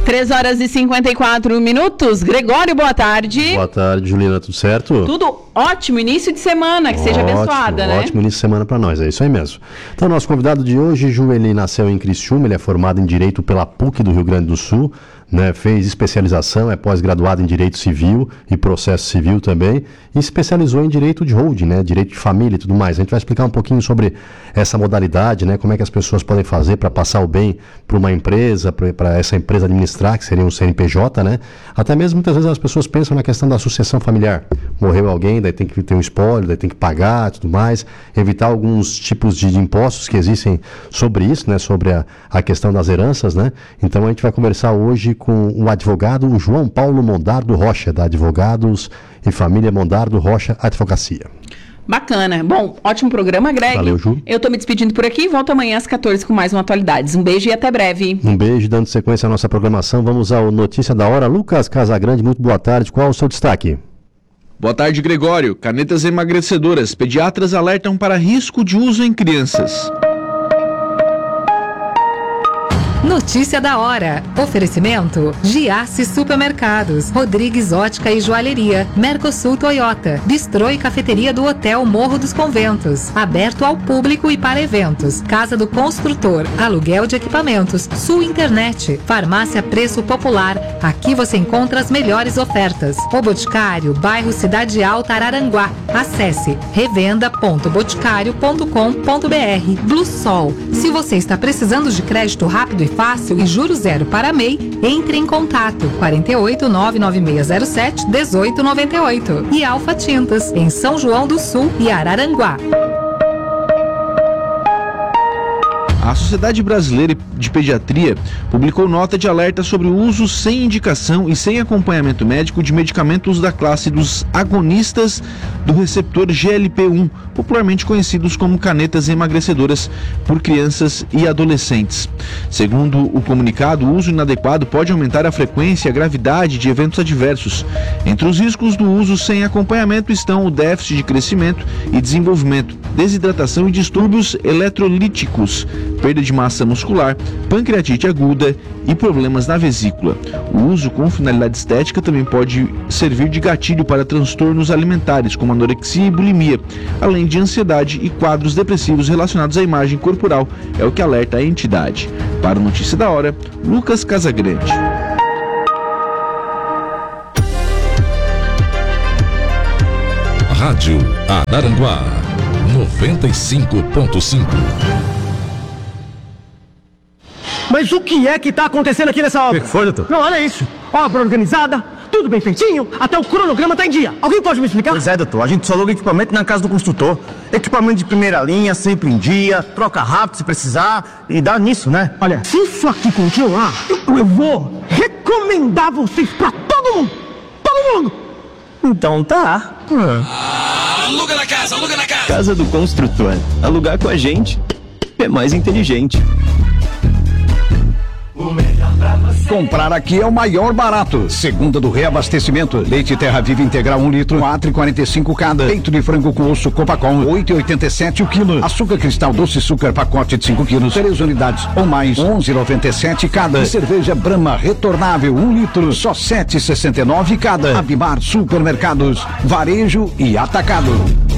3h54. Gregório, boa tarde. Boa tarde, Juliana, tudo certo? Tudo ótimo, início de semana, que seja abençoada, né? Ótimo início de semana para nós, é isso aí mesmo. Então, nosso convidado de hoje, Ju, ele nasceu em Criciúma, ele é formado em Direito pela PUC do Rio Grande do Sul, né? Fez especialização, é pós-graduado em Direito Civil e Processo Civil também, e especializou em Direito de Holding, né? Direito de Família e tudo mais. A gente vai explicar um pouquinho sobre essa modalidade, né? Como é que as pessoas podem fazer para passar o bem para uma empresa, para essa empresa administrar, que seria um CNPJ, né? Até mesmo muitas vezes as pessoas pensam na questão da sucessão familiar. Morreu alguém, daí tem que ter um espólio, daí tem que pagar, tudo mais. Evitar alguns tipos de impostos que existem sobre isso, né? Sobre a questão das heranças, né? Então a gente vai conversar hoje com o advogado João Paulo Mondardo Rocha, da Advogados e Família Mondardo Rocha Advocacia. Bacana. Bom, ótimo programa, Greg. Valeu, Ju. Eu tô me despedindo por aqui e volto amanhã às 14 com mais uma Atualidades. Um beijo e até breve. Um beijo, dando sequência à nossa programação. Vamos ao Notícia da Hora. Lucas Casagrande, muito boa tarde. Qual é o seu destaque? Boa tarde, Gregório. Canetas emagrecedoras. Pediatras alertam para risco de uso em crianças. Notícia da hora. Oferecimento: Giasse Supermercados, Rodrigues Ótica e Joalheria, Mercosul Toyota, Bistrô e Cafeteria do Hotel Morro dos Conventos, aberto ao público e para eventos, Casa do Construtor, aluguel de equipamentos, Sul Internet, Farmácia Preço Popular. Aqui você encontra as melhores ofertas. O Boticário, bairro Cidade Alta, Araranguá. Acesse revenda.boticário.com.br. Blue Sol. Se você está precisando de crédito rápido e fácil e juros zero para MEI, entre em contato 48 99607 1898 e Alfa Tintas em São João do Sul e Araranguá. A Sociedade Brasileira de Pediatria publicou nota de alerta sobre o uso sem indicação e sem acompanhamento médico de medicamentos da classe dos agonistas do receptor GLP-1, popularmente conhecidos como canetas emagrecedoras, por crianças e adolescentes. Segundo o comunicado, o uso inadequado pode aumentar a frequência e a gravidade de eventos adversos. Entre os riscos do uso sem acompanhamento estão o déficit de crescimento e desenvolvimento, desidratação e distúrbios eletrolíticos, perda de massa muscular, pancreatite aguda e problemas na vesícula. O uso com finalidade estética também pode servir de gatilho para transtornos alimentares, como anorexia e bulimia, além de ansiedade e quadros depressivos relacionados à imagem corporal, é o que alerta a entidade. Para a Notícia da Hora, Lucas Casagrande. Rádio Araranguá 95.5. Mas o que é que tá acontecendo aqui nessa obra? O que foi, doutor? Não, olha isso. Obra organizada, tudo bem feitinho, até o cronograma tá em dia. Alguém pode me explicar? Pois é, doutor. A gente só aluga equipamento na casa do construtor. Equipamento de primeira linha, sempre em dia, troca rápido se precisar e dá nisso, né? Olha, se isso aqui continuar, eu vou recomendar vocês pra todo mundo. Todo mundo. Então tá. Aluga na casa, aluga na casa. Casa do Construtor. Alugar com a gente é mais inteligente. Comprar aqui é o maior barato. Segunda do reabastecimento. Leite Terra Viva Integral 1 litro, 4,45 cada. Peito de frango com osso Copacom, 8,87 o quilo. Açúcar cristal doce açúcar pacote de 5 quilos, 3 unidades ou mais, 11,97 cada. E cerveja Brahma retornável 1 litro, só 7,69 cada. Abimar Supermercados, varejo e atacado.